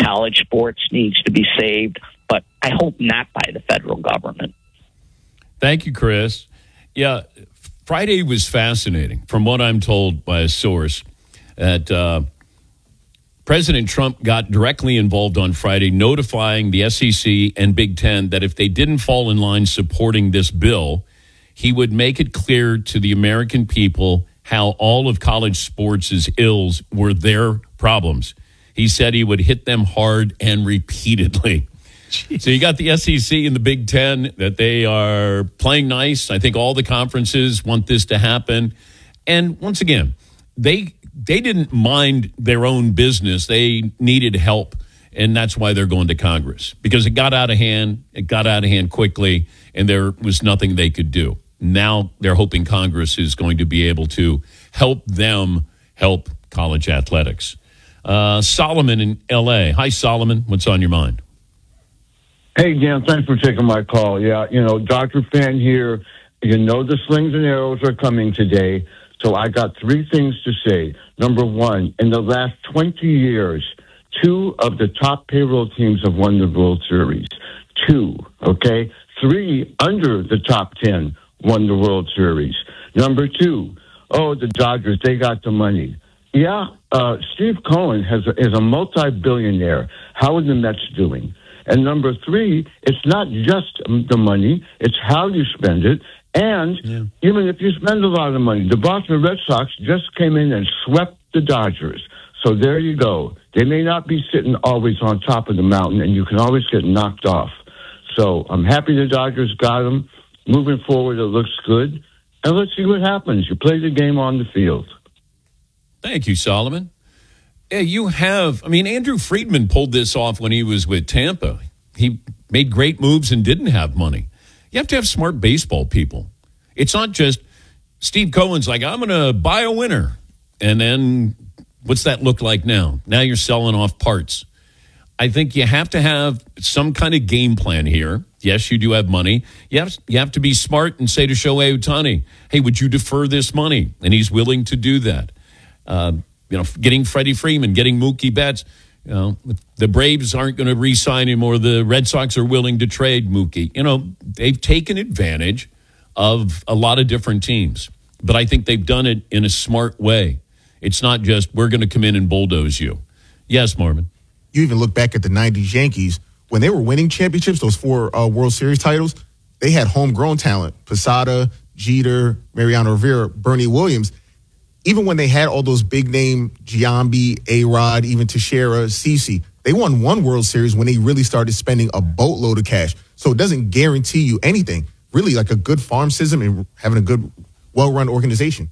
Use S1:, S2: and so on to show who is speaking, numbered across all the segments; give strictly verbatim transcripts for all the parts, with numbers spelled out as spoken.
S1: college sports needs to be saved, but I hope not by the federal government.
S2: Thank you, Chris. Yeah, Friday was fascinating, from what I'm told by a source, that uh, President Trump got directly involved on Friday, notifying the S E C and Big Ten that if they didn't fall in line supporting this bill, he would make it clear to the American people how all of college sports' ills were their problems. He said he would hit them hard and repeatedly. Jeez. So you got the S E C and the Big Ten that they are playing nice. I think all the conferences want this to happen. And once again, they they didn't mind their own business. They needed help, and that's why they're going to Congress, because it got out of hand. It got out of hand quickly, and there was nothing they could do. Now they're hoping Congress is going to be able to help them help college athletics. Uh, Solomon in L A. Hi, Solomon. What's on your mind?
S3: Hey, Dan, thanks for taking my call. Yeah, you know, Doctor Fan here. You know the slings and arrows are coming today. So I got three things to say. Number one, in the last twenty years, two of the top payroll teams have won the World Series. Two, okay? Three under the top ten won the World Series. Number two, oh, the Dodgers, they got the money. Yeah, uh, Steve Cohen has a, is a multi-billionaire. How are the Mets doing? And number three, it's not just the money, it's how you spend it. And yeah. even if you spend a lot of money, the Boston Red Sox just came in and swept the Dodgers. So there you go. They may not be sitting always on top of the mountain, and you can always get knocked off. So I'm happy the Dodgers got them. Moving forward, it looks good. And let's see what happens. You play the game on the field.
S2: Thank you, Solomon. Yeah, you have. I mean, Andrew Friedman pulled this off when he was with Tampa. He made great moves and didn't have money. You have to have smart baseball people. It's not just Steve Cohen's like, I'm going to buy a winner. And then what's that look like now? Now you're selling off parts. I think you have to have some kind of game plan here. Yes, you do have money. You have, you have to be smart and say to Shohei Ohtani, hey, would you defer this money? And he's willing to do that. Uh, you know, getting Freddie Freeman, getting Mookie Betts. You know, the Braves aren't going to re-sign him, or the Red Sox are willing to trade Mookie. You know, they've taken advantage of a lot of different teams. But I think they've done it in a smart way. It's not just, we're going to come in and bulldoze you. Yes, Marvin.
S4: You even look back at the nineties Yankees. When they were winning championships, those four uh, World Series titles, they had homegrown talent. Posada, Jeter, Mariano Rivera, Bernie Williams. Even when they had all those big-name Giambi, A-Rod, even Teixeira, Cece, they won one World Series when they really started spending a boatload of cash. So it doesn't guarantee you anything. Really, like a good farm system and having a good, well-run organization.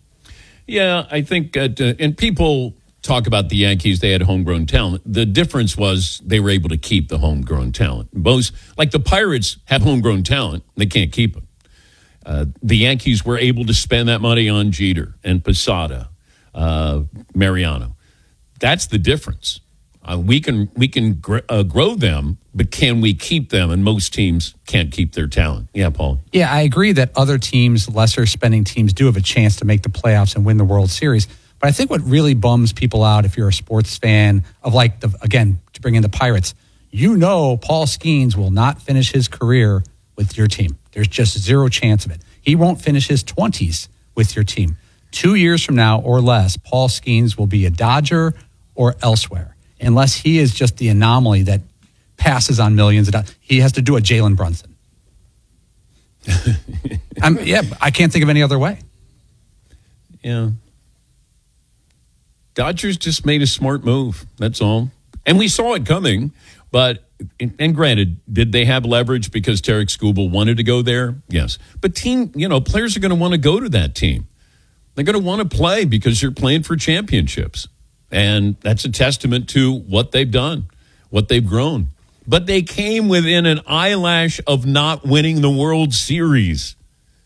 S2: Yeah, I think, uh, and people talk about the Yankees, they had homegrown talent. The difference was they were able to keep the homegrown talent. Most, like the Pirates have homegrown talent, they can't keep it. Uh, the Yankees were able to spend that money on Jeter and Posada, uh, Mariano. That's the difference. Uh, we can we can gr- uh, grow them, but can we keep them? And most teams can't keep their talent. Yeah, Paul.
S5: Yeah, I agree that other teams, lesser spending teams, do have a chance to make the playoffs and win the World Series. But I think what really bums people out, if you're a sports fan of, like, the again, to bring in the Pirates, you know Paul Skeens will not finish his career with your team. There's just zero chance of it. He won't finish his twenties with your team. Two years from now or less, Paul Skeens will be a Dodger or elsewhere, unless he is just the anomaly that passes on millions of dollars. He has to do a Jalen Brunson. I'm, yeah, I can't think of any other way.
S2: Yeah. Dodgers just made a smart move. That's all. And we saw it coming, but... And granted, did they have leverage because Tarek Skubal wanted to go there? Yes. But team, you know, players are going to want to go to that team. They're going to want to play because you're playing for championships. And that's a testament to what they've done, what they've grown. But they came within an eyelash of not winning the World Series.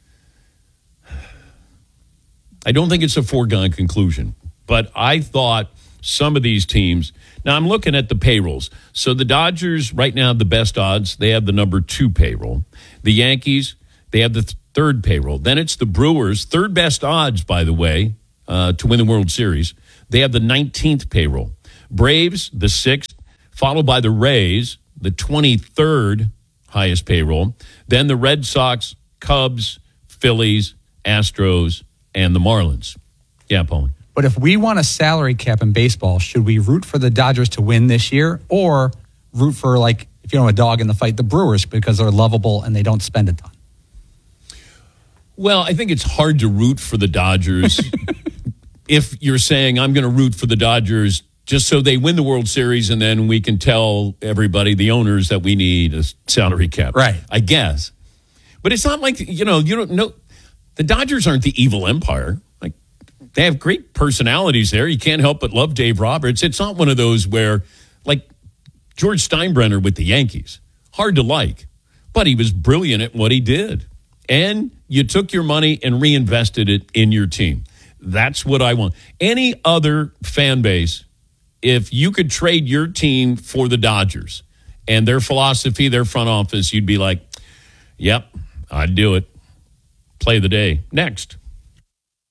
S2: I don't think it's a foregone conclusion, but I thought some of these teams... Now, I'm looking at the payrolls. So the Dodgers, right now, the best odds. They have the number two payroll. The Yankees, they have the th- third payroll. Then it's the Brewers, third best odds, by the way, uh, to win the World Series. They have the nineteenth payroll. Braves, the sixth. followed by the Rays, the twenty-third highest payroll, then the Red Sox, Cubs, Phillies, Astros, and the Marlins. Yeah, Paulie.
S5: But if we want a salary cap in baseball, should we root for the Dodgers to win this year or root for, like, if you don't have a dog in the fight, the Brewers because they're lovable and they don't spend a ton?
S2: Well, I think it's hard to root for the Dodgers if you're saying I'm going to root for the Dodgers just so they win the World Series and then we can tell everybody, the owners, that we need a salary cap.
S5: Right.
S2: I guess. But it's not like, you know, you don't know. The Dodgers aren't the evil empire. Like, they have great personalities there. You can't help but love Dave Roberts. It's not one of those where, like George Steinbrenner with the Yankees, hard to like, but he was brilliant at what he did. And you took your money and reinvested it in your team. That's what I want. Any other fan base, if you could trade your team for the Dodgers and their philosophy, their front office, you'd be like, yep, I'd do it. Play the day. Next.